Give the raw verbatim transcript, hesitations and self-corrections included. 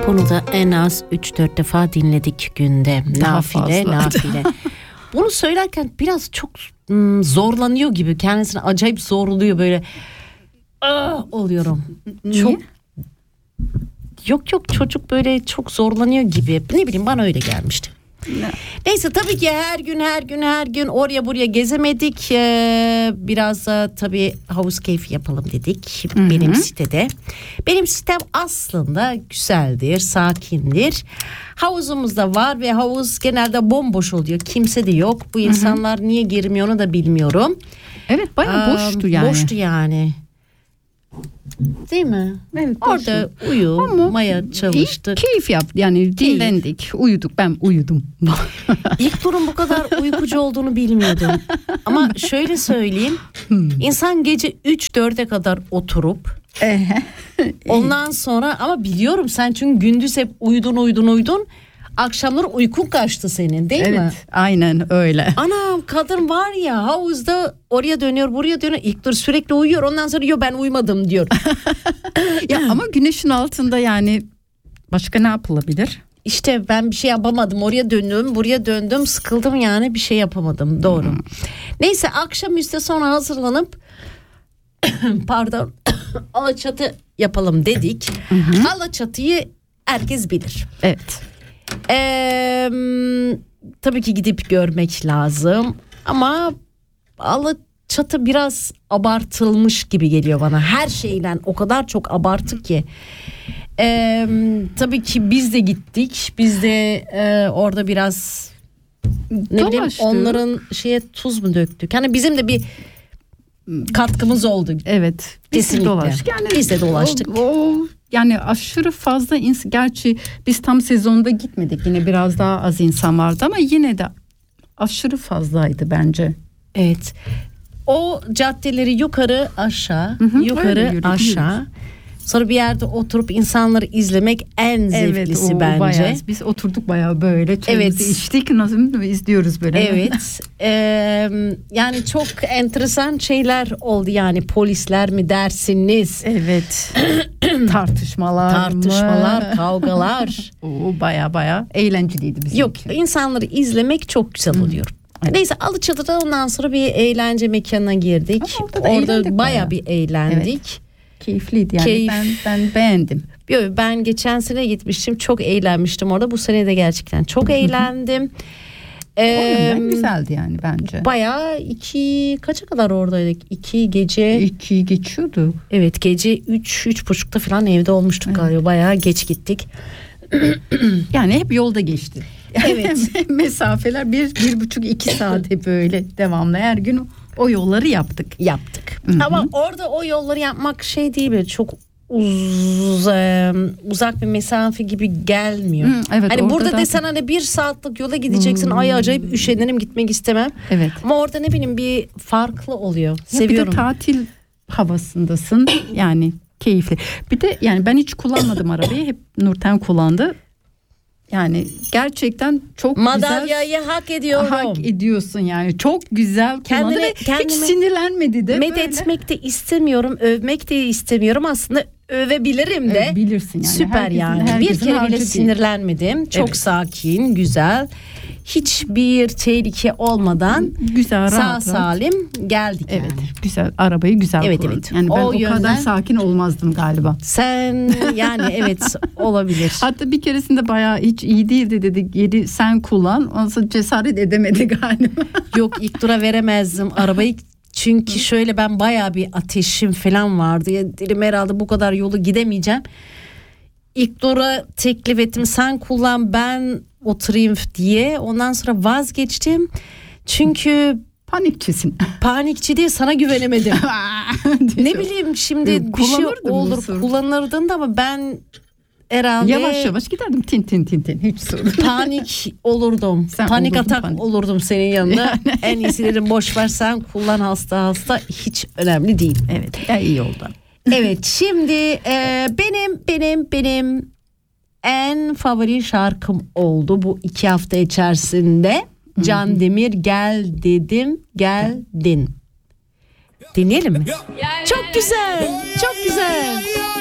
Bunu da en az üç dört defa dinledik günde. Daha nafile fazla. nafile. Bunu söylerken biraz çok hmm, zorlanıyor gibi. Kendisini acayip zorluyor böyle. Aa, oluyorum. Niye? Çok Yok yok çocuk böyle çok zorlanıyor gibi. Ne bileyim bana öyle gelmişti. Ne? Neyse tabii ki her gün her gün her gün oraya buraya gezemedik. Ee, biraz da tabii havuz keyfi yapalım dedik. Hı-hı. Benim sitede. Benim sitem aslında güzeldir, sakindir. Havuzumuz da var ve havuz genelde bomboş oluyor. Kimse de yok. Bu insanlar Hı-hı. niye girmiyor onu da bilmiyorum. Evet bayağı Aa, boştu yani. Boştu yani. Değil mi? Evet, orada uyumaya çalıştık. Keyif yaptık yani dinlendik, uyuduk. Ben uyudum. İlk durum bu kadar uykucu olduğunu bilmiyordum. Ama şöyle söyleyeyim. İnsan gece üç dörde kadar oturup ondan sonra ama biliyorum sen çünkü gündüz hep uyudun uyudun uyudun. Akşamları uykun kaçtı senin değil evet, mi? Evet aynen öyle. Anam kadın var ya havuzda oraya dönüyor buraya dönüyor. İlk dur sürekli uyuyor ondan sonra diyor ben uyumadım diyor. Ya ama güneşin altında yani başka ne yapılabilir? İşte ben bir şey yapamadım oraya döndüm buraya döndüm sıkıldım yani bir şey yapamadım doğru. Hmm. Neyse akşamüstü sonra hazırlanıp pardon Alaçatı yapalım dedik. Hı hı. Alaçatı'yı herkes bilir. Evet. Ee, tabii ki gidip görmek lazım ama Alaçatı biraz abartılmış gibi geliyor bana. Her şeyle o kadar çok abartı ki. Ee, tabii ki biz de gittik. Biz de e, orada biraz ne Dolaştık. bileyim onların şeye tuz mu döktük? Hani bizim de bir katkımız oldu. Evet. Kesinlikle. Dolaştık. Yani biz de dolaştık. O, o, yani aşırı fazla insan. Gerçi biz tam sezonda gitmedik. Yine biraz daha az insan vardı ama yine de aşırı fazlaydı bence. Evet. O caddeleri yukarı aşağı, hı hı, yukarı yürü, aşağı. Yürü. Sonra bir yerde oturup insanları izlemek en zevklisi evet, bence. Bayağı, biz oturduk bayağı böyle çayımızı evet. içtik nasıl izliyoruz böyle. Evet. ee, yani çok enteresan şeyler oldu yani polisler mi dersiniz? Evet. Tartışmalar Tartışmalar, mı? Kavgalar. Oo, bayağı bayağı eğlenceliydi bizim Yok için. insanları izlemek çok güzel oluyor. Evet. Neyse Alaçatı'da ondan sonra bir eğlence mekanına girdik. Orada, Orada bayağı bir eğlendik. Evet. Keyifliydi yani. Keyif. Ben, ben beğendim. Ben geçen sene gitmiştim. Çok eğlenmiştim orada. Bu sene de gerçekten çok eğlendim. ee, güzeldi yani bence. Bayağı iki kaça kadar oradaydık? İki gece. İki geçiyordu. Evet gece üç, üç buçukta falan evde olmuştuk evet. galiba. Bayağı geç gittik. Yani hep yolda geçti. Evet. Mesafeler bir, bir buçuk iki saate böyle devamlı her gün o yolları yaptık. Yaptık. Hı-hı. Ama orada o yolları yapmak şey değil böyle çok uz, uzak bir mesafe gibi gelmiyor. Hı, evet, hani burada da... desen hani bir saatlik yola gideceksin. Hmm. Ay acayip üşenirim gitmek istemem. Evet. Ama orada ne bileyim bir farklı oluyor. Ya seviyorum. Bir de tatil havasındasın yani keyifli. Bir de yani ben hiç kullanmadım arabayı. Hep Nurten kullandı. Yani gerçekten çok madalyayı güzel. Madalyayı hak ediyorum. Hak ediyorsun yani. Çok güzel kullandı ve hiç sinirlenmedi de. Medetmek de istemiyorum, övmek de istemiyorum. Aslında övebilirim de. Evet, bilirsin yani. Süper herkesin, yani. Bir kere bile sinirlenmedim. Çok evet. sakin, güzel. Hiçbir tehlike olmadan güzel, sağ rahat, salim rahat. geldik evet, yani. Güzel, arabayı güzel evet, kurun. Evet. Yani ben o, o yönden, kadar sakin olmazdım galiba. Sen yani evet olabilir. Hatta bir keresinde bayağı hiç iyi değildi dedik. Yedi sen kullan. Ondan sonra cesaret edemedi galiba. Yok ilk dura veremezdim arabayı. Çünkü şöyle ben bayağı bir ateşim falan vardı. Ya, dedim herhalde bu kadar yolu gidemeyeceğim. İlk dura teklif ettim sen kullan ben oturayım diye. Ondan sonra vazgeçtim. Çünkü panikçisin. Panikçi değil sana güvenemedim. Ne bileyim şimdi bir şey olur kullanırdın da ama ben herhalde yavaş yavaş giderdim tin tin tin tin hiç sorun. Panik olurdum. Sen panik atak panik. olurdum senin yanında. Yani. En iyisi dedim boş ver sen kullan hasta hasta hiç önemli değil. Evet ya iyi oldu. Evet şimdi e, benim benim benim en favori şarkım oldu bu iki hafta içerisinde. Can Demir gel dedim geldin. Dinleyelim mi? Çok güzel çok güzel.